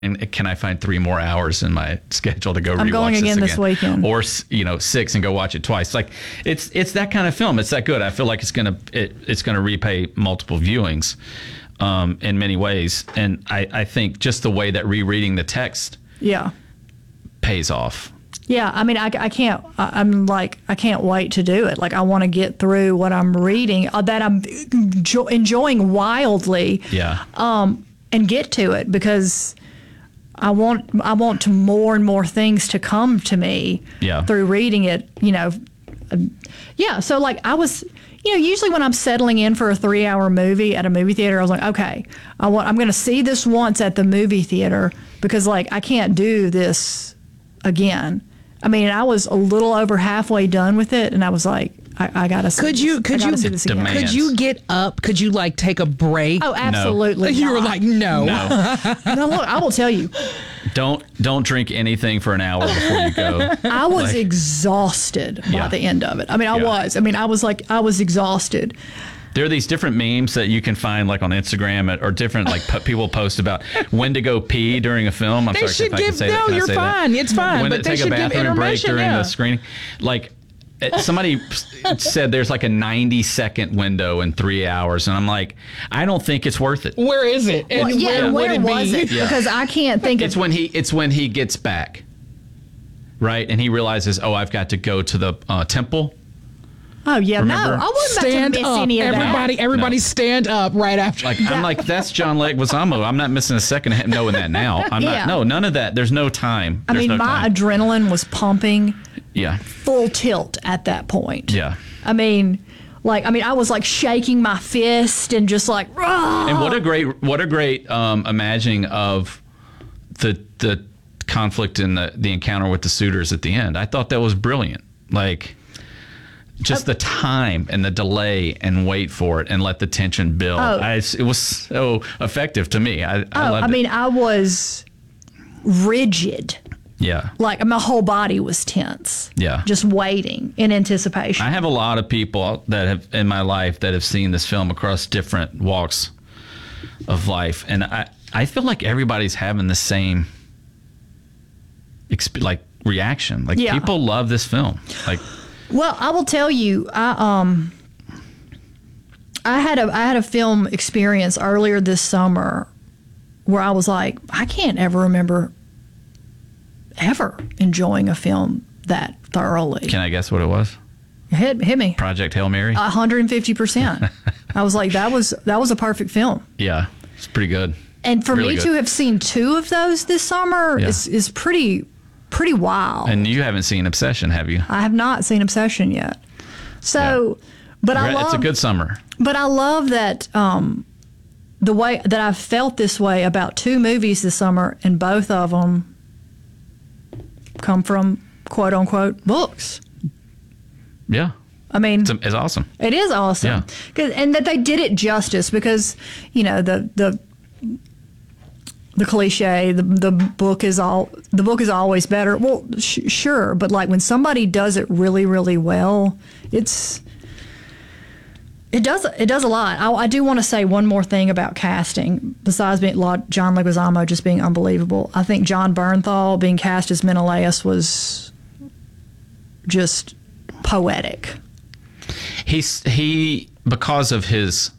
and can I find 3 more hours in my schedule to go rewatch I'm going again this weekend. Or 6 and go watch it twice. Like it's that kind of film. It's that good. I feel like it's gonna repay multiple viewings in many ways. And I think just the way that rereading the text pays off. Yeah, I mean, I can't. I'm like, I can't wait to do it. Like, I want to get through what I'm reading that I'm enjoying wildly. Yeah. And get to it because I want to more and more things to come to me. Yeah. Through reading it, Yeah. So like I was, usually when I'm settling in for a 3-hour movie at a movie theater, I was like, okay, I'm going to see this once at the movie theater because like I can't do this again. I mean, I was a little over halfway done with it, and I was like, I gotta see. See this again. Could you get up? Could you like take a break? Oh, absolutely. No. You were like, no. No, look, I will tell you. Don't drink anything for an hour before you go. I was exhausted by the end of it. I mean, I was exhausted. There are these different memes that you can find like on Instagram or different like people post about when to go pee during a film. They should give you're fine. It's fine. When but to they take a should give bathroom break intermission. during the screening. Like somebody said there's like a 90-second window in 3 hours, and I'm like, I don't think it's worth it. Where is it? And where was it? Yeah. Because I can't think it's when he gets back, right? And he realizes, I've got to go to the temple. Oh yeah, Remember? no, I wasn't stand about to miss up. any of that. Everybody stand up right after. I'm like, that's John Leguizamo. I'm not missing a second of knowing that now. I'm not. No, none of that. There's no time. I mean, my adrenaline was pumping. Yeah. Full tilt at that point. Yeah. I mean, I was like shaking my fist and just like. Rah! And what a great imagining of the conflict and the encounter with the suitors at the end. I thought that was brilliant. Like. Just the time and the delay and wait for it and let the tension build. It was so effective to me. I loved it. I mean, I was rigid. Yeah. Like my whole body was tense. Yeah. Just waiting in anticipation. I have a lot of people that have in my life that have seen this film across different walks of life. And I feel like everybody's having the same reaction. Like people love this film. Like. Well, I will tell you, I had a film experience earlier this summer where I was like, I can't ever remember ever enjoying a film that thoroughly. Can I guess what it was? Hit me. Project Hail Mary. 150%. I was like, that was a perfect film. Yeah, it's pretty good. And for really me to have seen 2 of those this summer is pretty wild. And you haven't seen Obsession, have you? I have not seen Obsession yet. So, but I love... It's a good summer. But I love that the way that I've felt this way about 2 movies this summer, and both of them come from quote-unquote books. Yeah. I mean... It's awesome. It is awesome. Yeah. And that they did it justice because, the cliche, the book is always better. Well, sure, but like when somebody does it really, really well, it does a lot. I do want to say one more thing about casting. Besides John Leguizamo just being unbelievable, I think John Bernthal being cast as Menelaus was just poetic. Because of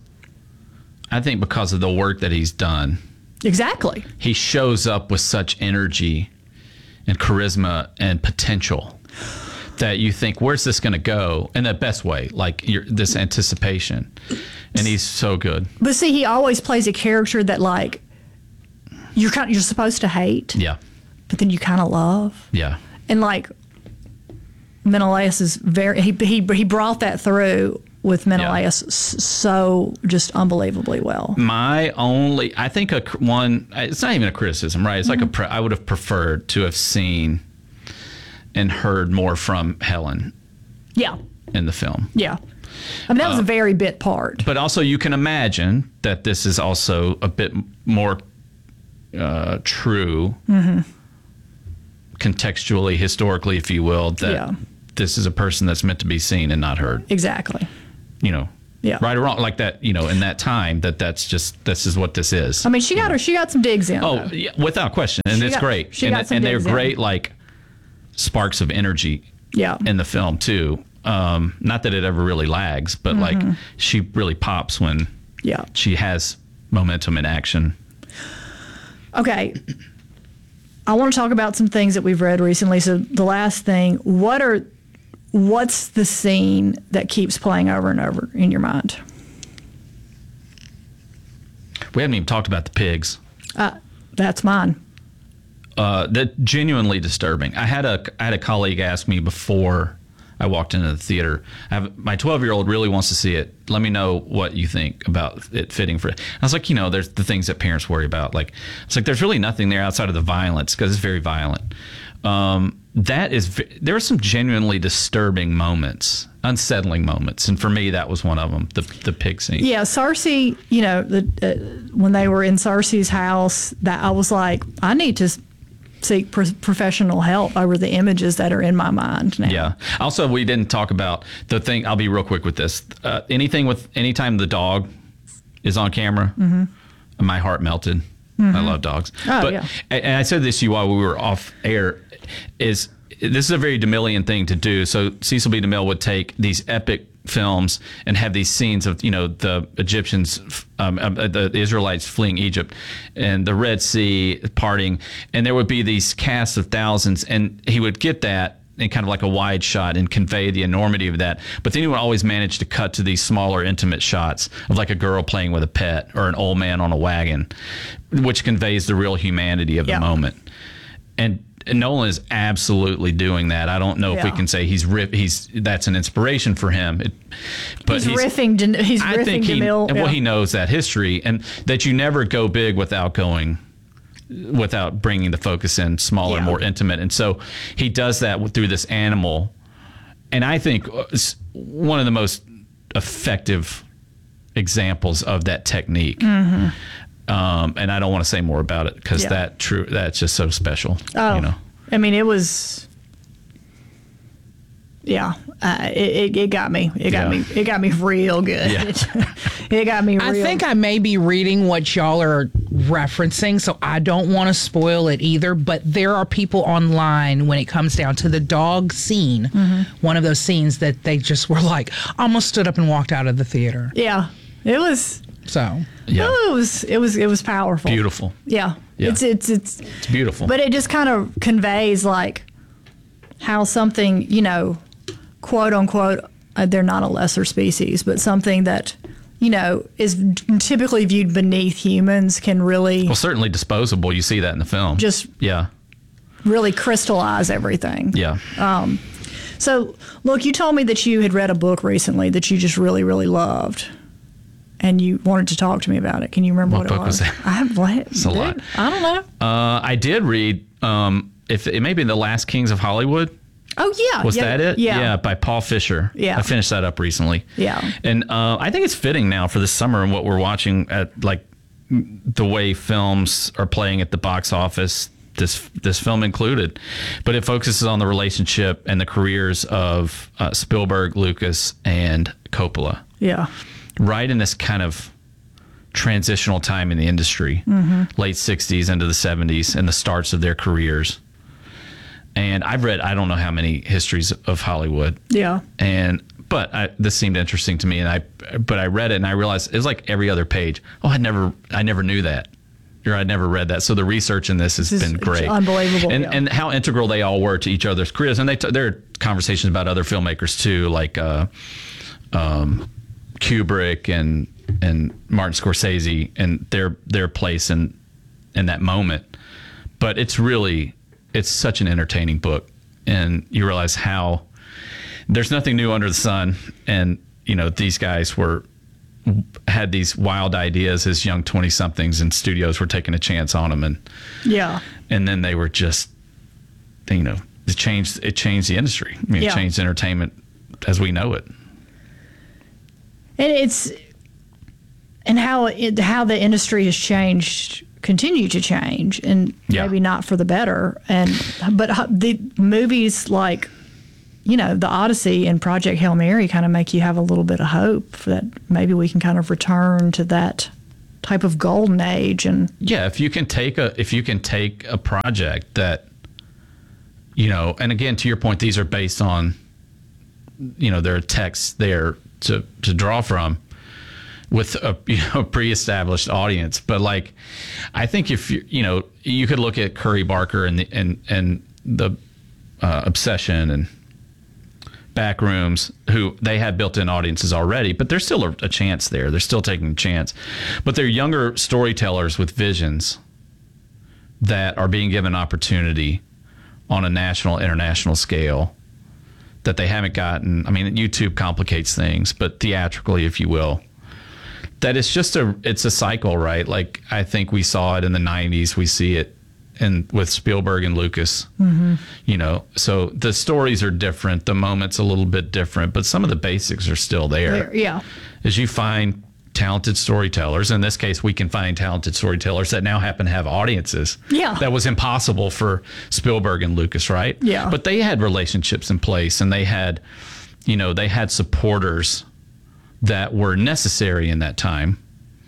the work that he's done. Exactly. He shows up with such energy and charisma and potential that you think, where's this going to go? In the best way, like this anticipation. And he's so good. But see, he always plays a character that like you're supposed to hate. Yeah. But then you kind of love. Yeah. And like Menelaus is he brought that through with Menelaus so just unbelievably well. I think it's not even a criticism, right? It's like I would have preferred to have seen and heard more from Helen. Yeah. In the film. Yeah. I mean, that was a very bit part. But also you can imagine that this is also a bit more true, contextually, historically, if you will, that this is a person that's meant to be seen and not heard. Exactly. Yeah. Right or wrong, like that, in that time, this is what this is. I mean, she got some digs in. Oh, though. yeah, without question. And it's great. And they're great, like, sparks of energy in the film, too. Not that it ever really lags, but, like, she really pops when she has momentum in action. Okay. I want to talk about some things that we've read recently. So the last thing, what's the scene that keeps playing over and over in your mind? We haven't even talked about the pigs. That's mine. That genuinely disturbing. I had a colleague ask me before I walked into the theater. My 12-year-old really wants to see it. Let me know what you think about it fitting for it. I was like, there's the things that parents worry about. Like, it's like there's really nothing there outside of the violence because it's very violent. There are some genuinely disturbing moments, unsettling moments, and for me that was one of them. The pig scene. Yeah, Cersei. When they were in Cersei's house, that I was like, I need to seek professional help over the images that are in my mind now. Yeah. Also, we didn't talk about the thing. I'll be real quick with this. Anytime the dog is on camera, my heart melted. I love dogs. And I said this to you while we were off air, this is a very DeMillian thing to do. So Cecil B. DeMille would take these epic films and have these scenes of, the Egyptians, the Israelites fleeing Egypt and the Red Sea parting. And there would be these casts of thousands, and he would get that in kind of like a wide shot and convey the enormity of that. But then he would always manage to cut to these smaller, intimate shots of like a girl playing with a pet or an old man on a wagon, which conveys the real humanity of the moment. And Nolan is absolutely doing that. I don't know if we can say that's an inspiration for him. But he's riffing DeMille. Well, he knows that history and that you never go big without bringing the focus in smaller, more intimate. And so he does that through this animal. And I think one of the most effective examples of that technique. And I don't want to say more about it because that's just so special. Oh, I mean, it was, it got me. It got me real good. Yeah. It got me real. I think I may be reading what y'all are referencing, so I don't want to spoil it either, but there are people online when it comes down to the dog scene, one of those scenes that they just were like, almost stood up and walked out of the theater. Yeah, it was. So it was powerful. Beautiful. Yeah. It's beautiful. But it just kind of conveys like how something, quote unquote, they're not a lesser species, but something that, is typically viewed beneath humans can really certainly disposable. You see that in the film. Just really crystallize everything. Yeah. So look, you told me that you had read a book recently that you just really, really loved. And you wanted to talk to me about it. Can you remember what book it was? was that? It's a lot. I don't know. I did read, if it may be The Last Kings of Hollywood. Oh, yeah. Was that it? Yeah. Yeah, by Paul Fisher. Yeah. I finished that up recently. Yeah. And I think it's fitting now for this summer and what we're watching at, like, the way films are playing at the box office, this film included. But it focuses on the relationship and the careers of Spielberg, Lucas, and Coppola. Yeah. Right in this kind of transitional time in the industry, late 60s into the 70s, and the starts of their careers. And I've read, I don't know how many histories of Hollywood. Yeah. But this seemed interesting to me, and I read it and I realized it was like every other page. Oh, I never knew that. I'd never read that. So the research in this has been great. Unbelievable. And how integral they all were to each other's careers. And there are conversations about other filmmakers too, like Kubrick and Martin Scorsese and their place in that moment. But it's such an entertaining book, and you realize how there's nothing new under the sun. And these guys had these wild ideas as young 20-somethings, and studios were taking a chance on them, and then they were just it changed the industry. I mean, it changed entertainment as we know it. And how the industry has changed, continue to change, and maybe not for the better. But the movies like the Odyssey and Project Hail Mary kind of make you have a little bit of hope that maybe we can kind of return to that type of golden age. And yeah, if you can take a project that, and again, to your point, these are based on, there are texts there to draw from with a pre-established audience. But like, I think if you could look at Curry Barker and the Obsession and Backrooms, who they had built-in audiences already, but there's still a chance there. They're still taking a chance. But they're younger storytellers with visions that are being given opportunity on a national, international scale that they haven't gotten. I mean, YouTube complicates things, but theatrically, if you will, that it's a cycle, right? Like, I think we saw it in the 90s. We see it with Spielberg and Lucas, so the stories are different. The moment's a little bit different, but some of the basics are still there. Yeah. As you find talented storytellers, in this case, we can find talented storytellers that now happen to have audiences. Yeah. That was impossible for Spielberg and Lucas, right? Yeah. But they had relationships in place, and they had supporters that were necessary in that time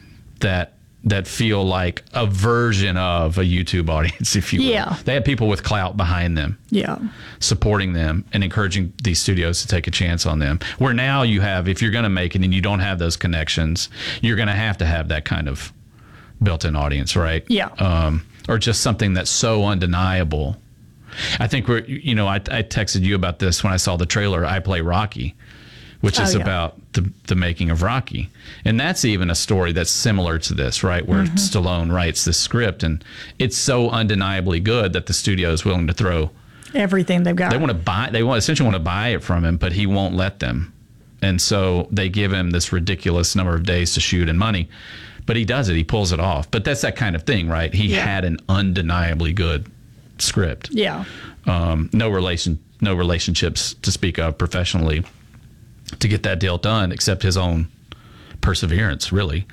that feel like a version of a YouTube audience, if you will. Yeah. They had people with clout behind them. Yeah. Supporting them and encouraging these studios to take a chance on them. Where now you have, if you're going to make it and you don't have those connections, you're going to have that kind of built-in audience, right? Yeah. Or just something that's so undeniable. I think I texted you about this when I saw the trailer, I Play Rocky, which is about the making of Rocky. And that's even a story that's similar to this, right? Where Stallone writes this script, and it's so undeniably good that the studio is willing to throw everything they've got. They essentially want to buy it from him, but he won't let them. And so they give him this ridiculous number of days to shoot and money. But he does it. He pulls it off. But that's that kind of thing, right? He had an undeniably good script. Yeah. No relationships to speak of professionally to get that deal done, except his own perseverance, really.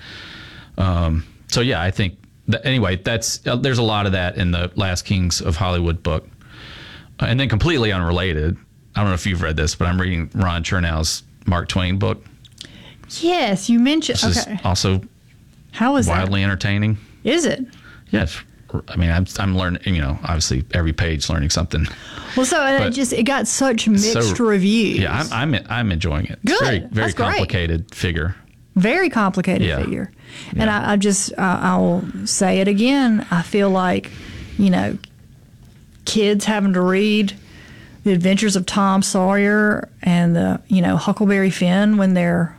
So yeah, I think anyway, that's there's a lot of that in the Last Kings of Hollywood book. And then completely unrelated, I don't know if you've read this, but I'm reading Ron Chernow's Mark Twain book. Yes, you mentioned. Which is also how is wildly entertaining. Is it? Yes. I mean, I'm learning, obviously every page learning something. Well, so it got such mixed reviews. Yeah, I'm enjoying it. Good. It's very, very That's complicated great. Figure. Very complicated figure. And I'll say it again. I feel like, kids having to read The Adventures of Tom Sawyer and Huckleberry Finn when they're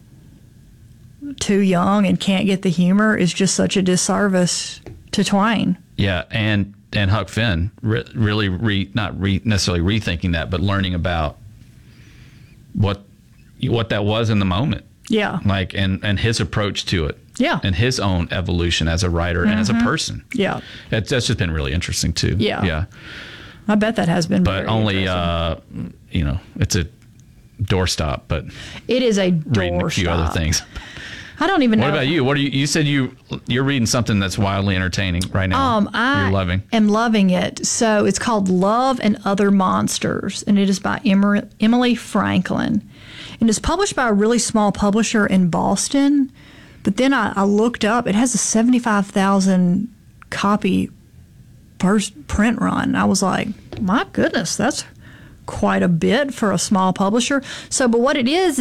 too young and can't get the humor is just such a disservice to Twain. Yeah, and Huck Finn really not necessarily rethinking that, but learning about what that was in the moment. Yeah, like and his approach to it. Yeah, and his own evolution as a writer and as a person. Yeah, that's just been really interesting too. Yeah. I bet that has been. But only it's a doorstop. But it is a doorstop. Reading a few other things. I don't even know. What about you? What are you said you're reading something that's wildly entertaining right now. I am loving it. So it's called Love and Other Monsters, and it is by Emily Franklin. And it's published by a really small publisher in Boston. But then I looked up, it has a 75,000 copy print run. I was like, my goodness, that's quite a bit for a small publisher. But what it is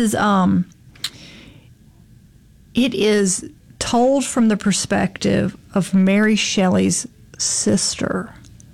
it is told from the perspective of Mary Shelley's sister.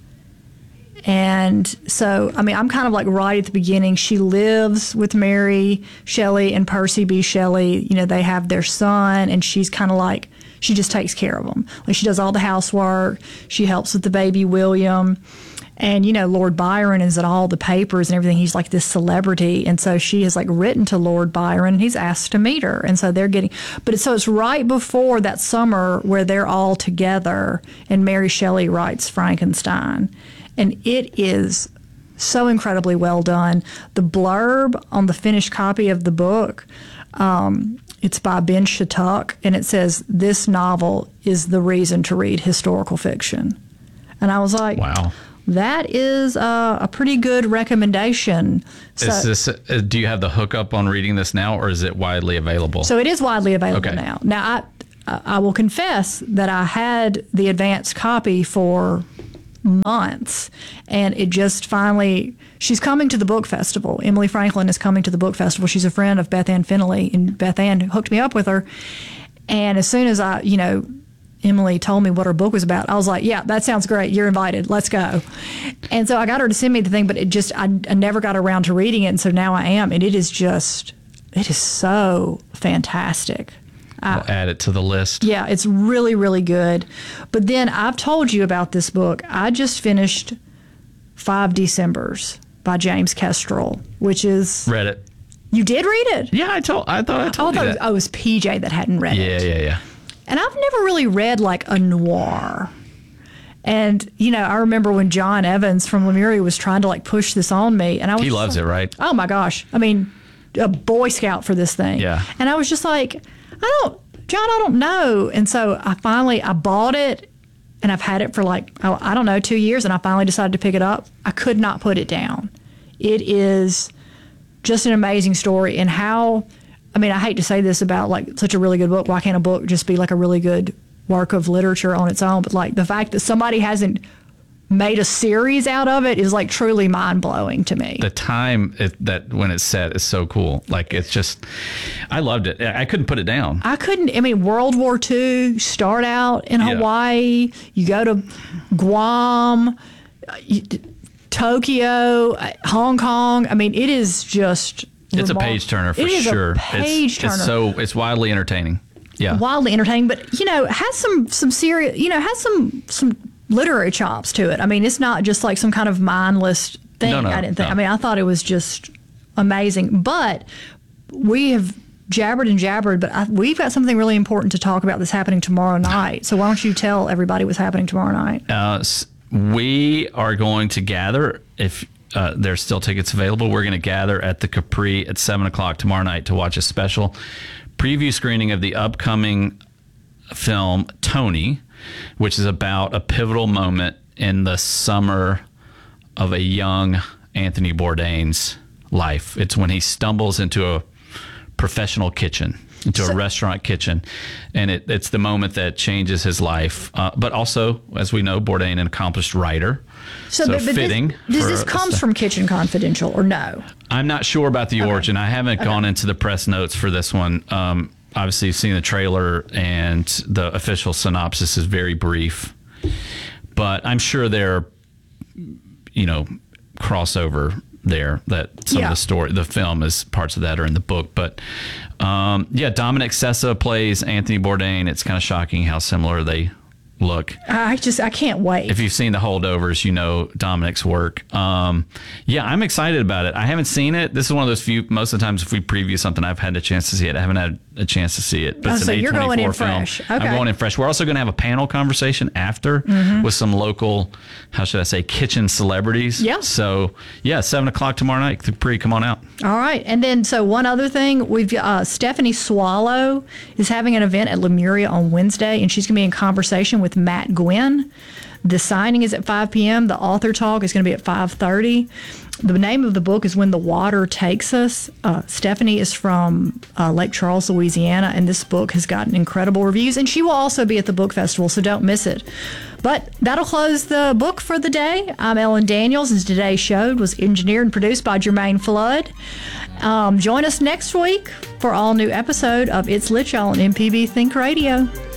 And so, I'm kind of like right at the beginning. She lives with Mary Shelley and Percy B. Shelley. They have their son, and she's kind of like, she just takes care of them. Like, she does all the housework. She helps with the baby William. And, Lord Byron is in all the papers and everything. He's like this celebrity. And so she has like written to Lord Byron. He's asked to meet her. And so they're it's right before that summer where they're all together and Mary Shelley writes Frankenstein. And it is so incredibly well done. The blurb on the finished copy of the book, it's by Ben Shattuck, and it says, "This novel is the reason to read historical fiction." And I was like, wow. that is a pretty good recommendation. So, Is this? Do you have the hookup on reading this now, or is it widely available? so it is widely available Okay. now. Now, I will confess that I had the advanced copy for months, and it just finally. She's coming to the book festival. Emily Franklin is coming to the book festival. She's a friend of Beth Ann Finley, and Beth Ann hooked me up with her. And as soon as Emily told me what her book was about, I was like, yeah, that sounds great. You're invited. Let's go. And so I got her to send me the thing, but I never got around to reading it. And so now I am. And it is so fantastic. I'll add it to the list. Yeah, it's really, really good. But then I've told you about this book. I just finished 5 Decembers by James Kestrel, which is. Read it. You did read it? Yeah, I thought I told you that. It was PJ that hadn't read it. Yeah. And I've never really read like a noir. And, I remember when John Evans from Lemuria was trying to like push this on me. And I was He loves it, right? Oh my gosh. I mean, a Boy Scout for this thing. Yeah. And I was just like, I don't know. And so I bought it, and I've had it for 2 years. And I finally decided to pick it up. I could not put it down. It is just an amazing story. And I hate to say this about like such a really good book. Why can't a book just be like a really good work of literature on its own? But like the fact that somebody hasn't made a series out of it is like truly mind blowing to me. The time that when it's set is so cool. Like it's just, I loved it. I couldn't put it down. I couldn't. World War II, start out in Hawaii, you go to Guam, Tokyo, Hong Kong. It is just. It's a page turner for sure. It is a page turner. It's wildly entertaining. Yeah. Wildly entertaining, but has some serious, has some literary chops to it. It's not just like some kind of mindless thing. No, I didn't think. I thought it was just amazing. But we have jabbered and jabbered, but we've got something really important to talk about that's happening tomorrow night. So why don't you tell everybody what's happening tomorrow night? We are going to gather, if there's still tickets available, we're going to gather at the Capri at 7 o'clock tomorrow night to watch a special preview screening of the upcoming film Tony, which is about a pivotal moment in the summer of a young Anthony Bourdain's life. It's when he stumbles into a professional kitchen, into a restaurant kitchen, and it's the moment that changes his life. But also, as we know, Bourdain, an accomplished writer. So fitting. Does this comes from Kitchen Confidential or no? I'm not sure about the origin. I haven't gone into the press notes for this one. Obviously, you've seen the trailer, and the official synopsis is very brief. But I'm sure there, crossover there, that some of the story, the film is parts of that are in the book. But Dominic Sessa plays Anthony Bourdain. It's kind of shocking how similar they look. I can't wait. If you've seen The Holdovers, you know Dominic's work. I'm excited about it. I haven't seen it. This is one of those few, most of the times if we preview something, I've had a chance to see it. I haven't had a chance to see it. But it's an you're A24 going in film. fresh. Okay. I'm going in fresh. We're also going to have a panel conversation after with some local, how should I say, kitchen celebrities. Yeah. So, 7 o'clock tomorrow night. Capri, come on out. All right. And then, so one other thing, we've Stephanie Swallow is having an event at Lemuria on Wednesday, and she's going to be in conversation with Matt Gwynn. The signing is at 5 p.m. The author talk is going to be at 5:30. The name of the book is When the Water Takes Us. Stephanie is from Lake Charles, Louisiana, and this book has gotten incredible reviews, and she will also be at the book festival, so don't miss it. But that'll close the book for the day. I'm Ellen Daniels, and today's show was engineered and produced by Jermaine Flood. Join us next week for all new episode of It's Lit Y'all on MPB Think Radio.